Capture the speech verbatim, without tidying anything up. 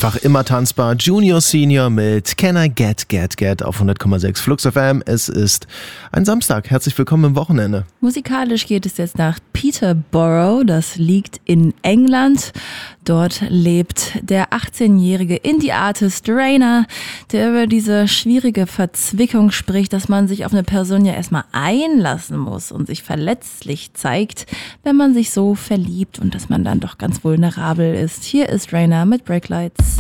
Einfach immer tanzbar. Junior Senior mit Can I Get Get Get auf hundert Komma sechs Flux F M. Es ist ein Samstag. Herzlich willkommen im Wochenende. Musikalisch geht es jetzt nach Peterborough. Das liegt in England. Dort lebt der achtzehnjährige Indie-Artist Rainer, der über diese schwierige Verzwickung spricht, dass man sich auf eine Person ja erstmal einlassen muss und sich verletzlich zeigt, wenn man sich so verliebt und dass man dann doch ganz vulnerabel ist. Hier ist Rainer mit Breaklights.